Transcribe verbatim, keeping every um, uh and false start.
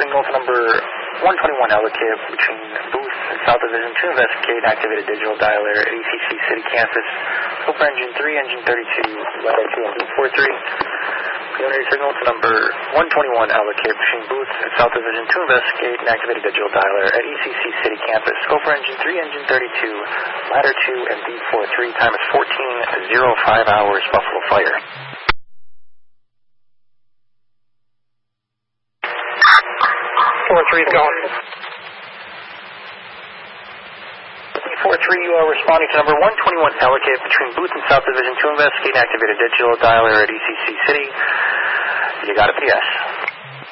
signal to number one twenty-one Ellicott between Booth and South Division to investigate and activate a digital dialer at A C C City Campus. Scope for engine three, engine thirty-two, ladder two, and beat forty-three. Preliminary signal to number one twenty-one Ellicott between Booth and South Division to investigate and activate a digital dialer at A C C City Campus. Scope for engine three, engine thirty-two, ladder two, and beat forty-three. Time is fourteen oh five hours, Buffalo Fire. four three is going. four three, you are responding to number one twenty-one Ellicott between Booth and South Division to investigate and activate a digital dialer at E C C City. You got a P S.